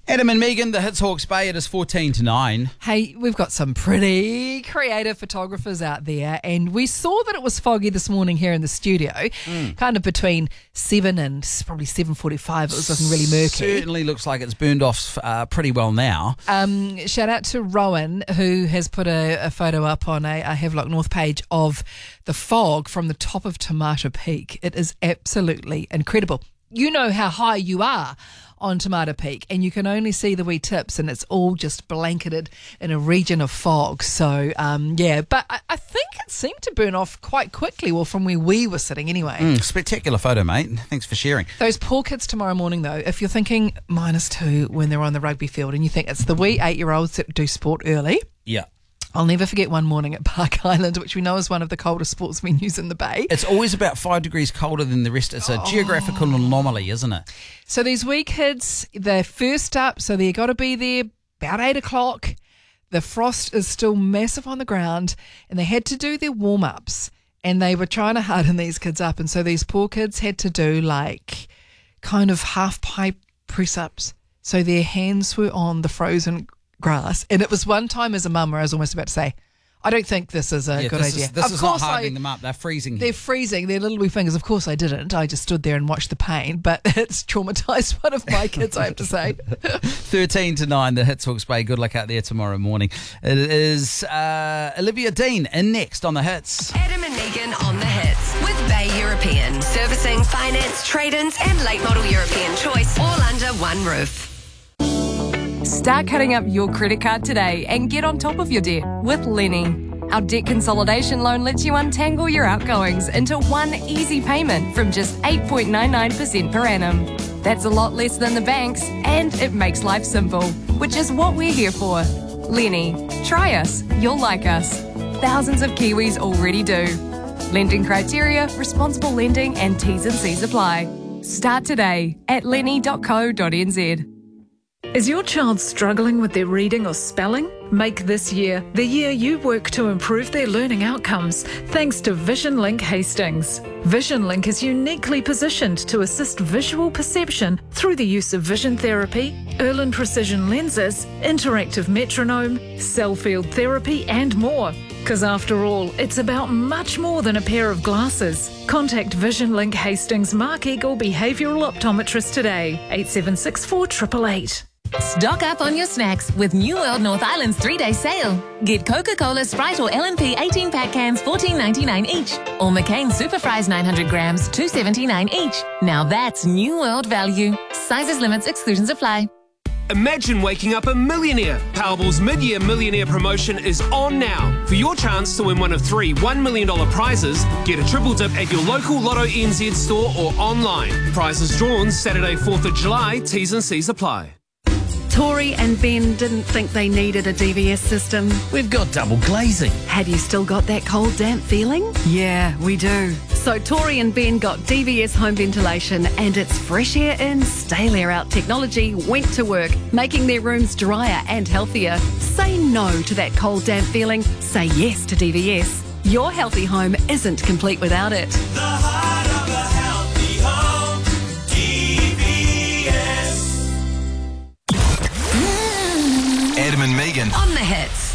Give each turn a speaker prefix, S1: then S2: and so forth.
S1: Adam and Megan, the Hits Hawke's Bay. It is 14-9.
S2: Hey, we've got some pretty creative photographers out there, and we saw that it was foggy this morning here in the studio, kind of between 7 and probably 7:45. It was looking really murky.
S1: Certainly looks like it's burned off pretty well now.
S2: Shout out to Rowan, who has put a photo up on a Havelock North page of the fog from the top of Tomato Peak. It is absolutely incredible. You know how high you are on Tomato Peak, and you can only see the wee tips, and it's all just blanketed in a region of fog. So, but I think it seemed to burn off quite quickly, well, from where we were sitting anyway.
S1: Spectacular photo, mate. Thanks for sharing.
S2: Those poor kids tomorrow morning, though, if you're thinking -2 when they're on the rugby field, and you think it's the wee 8-year-olds that do sport early.
S1: Yeah.
S2: I'll never forget one morning at Park Island, which we know is one of the coldest sports venues in the Bay.
S1: It's always about 5 degrees colder than the rest. It's a geographical anomaly, isn't it?
S2: So these wee kids, they're first up, so they've got to be there about 8 o'clock. The frost is still massive on the ground, and they had to do their warm-ups, and they were trying to harden these kids up, and so these poor kids had to do like kind of half-pipe press-ups. So their hands were on the frozen grass, and it was one time as a mum where I was almost about to say, I don't think this is a good idea.
S1: This is not hardening them up. They're freezing.
S2: They're freezing. Their little wee fingers. Of course I didn't. I just stood there and watched the pain, but it's traumatised one of my kids, I have to say.
S1: 13-9, the Hits Hawke's Bay. Good luck out there tomorrow morning. It is Olivia Dean in next on the Hits.
S3: Adam and Megan on the Hits with Bay European. Servicing, finance, trade-ins and late model European choice all under one roof.
S4: Start cutting up your credit card today and get on top of your debt with Lenny. Our debt consolidation loan lets you untangle your outgoings into one easy payment from just 8.99% per annum. That's a lot less than the banks, and it makes life simple, which is what we're here for. Lenny, try us, you'll like us. Thousands of Kiwis already do. Lending criteria, responsible lending and T's and C's apply. Start today at lenny.co.nz.
S5: Is your child struggling with their reading or spelling? Make this year the year you work to improve their learning outcomes thanks to VisionLink Hastings. VisionLink is uniquely positioned to assist visual perception through the use of vision therapy, Erlen precision lenses, interactive metronome, cell field therapy and more. Because after all, it's about much more than a pair of glasses. Contact VisionLink Hastings Mark Eagle Behavioural Optometrist today, 8764 888.
S6: Stock up on your snacks with New World North Island's 3-day sale. Get Coca-Cola, Sprite or L&P 18-pack cans $14.99 each. Or McCain Super Fries 900 grams $2.79 each. Now that's New World value. Sizes, limits, exclusions apply.
S7: Imagine waking up a millionaire. Powerball's mid-year millionaire promotion is on now. For your chance to win one of 3 $1 million prizes, get a triple dip at your local Lotto NZ store or online. Prizes drawn Saturday 4th of July. T's and C's apply.
S8: Tori and Ben didn't think they needed a DVS system.
S9: We've got double glazing.
S8: Have you still got that cold, damp feeling?
S2: Yeah, we do.
S8: So Tori and Ben got DVS home ventilation, and its fresh air in, stale air out technology went to work, making their rooms drier and healthier. Say no to that cold, damp feeling. Say yes to DVS. Your healthy home isn't complete without it.
S10: The heart of a healthy home, DVS.
S11: Adam and Megan
S3: On the Hits.